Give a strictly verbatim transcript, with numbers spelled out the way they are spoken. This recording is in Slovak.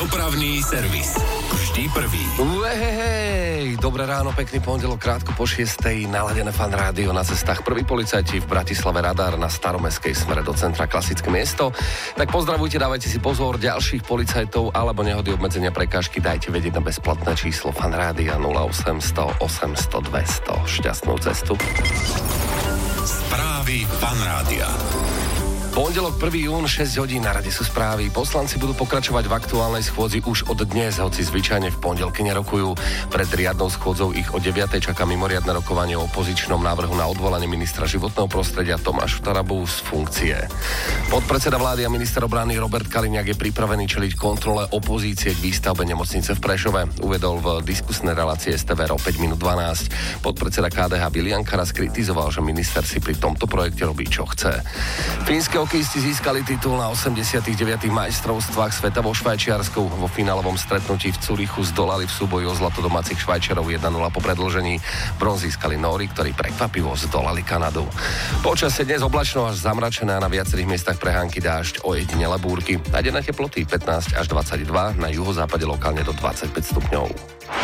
Dopravný servis. Vždy prvý. Uhej, dobré ráno, pekný pondelok, krátko po šiestej, naladené Fan Rádio na cestách. Prvý policajti v Bratislave radar na staromestskej smere do centra, klasické miesto. Tak pozdravujte, dávajte si pozor, ďalších policajtov alebo nehody, obmedzenia, prekážky dajte vedieť na bezplatné číslo Fan Rádia nula osemsto osemsto dvesto. Šťastnú cestu. Správy Fan Rádia. Pondelok prvý jún, šesť hodín, na rade sú správy. Poslanci budú pokračovať v aktuálnej schôdzi už od dnes, hoci zvyčajne v pondelky nerokujú. Pred riadnou schôdzou ich o deviatej čaká mimoriadne rokovanie o opozičnom návrhu na odvolanie ministra životného prostredia Tomáša Tarabu z funkcie. Podpredseda vlády a minister obrany Robert Kaliňák je pripravený čeliť kontrole opozície k výstavbe nemocnice v Prešove. Uvedol v diskusnej relácii es té vé er o päť minút dvanásť. Podpredseda ká dé há Viliam Karas kritizoval, že minister si pri tomto projekte robí, čo chce. Fínske hokejisti získali titul na osemdesiatych deviatych majstrovstvách sveta vo Švajčiarsku. Vo finálovom stretnutí v Curychu zdolali v súboji o zlato domácich Švajčiarov jeden nula po predĺžení. Bronz získali Nóri, ktorí prekvapivo zdolali Kanadu. Počasie dnes oblačno až zamračené a na viacerých miestach prehánky dážď, ojedinele búrky. A denné teploty pätnásť až dvadsaťdva, na juhozápade lokálne do dvadsaťpäť stupňov.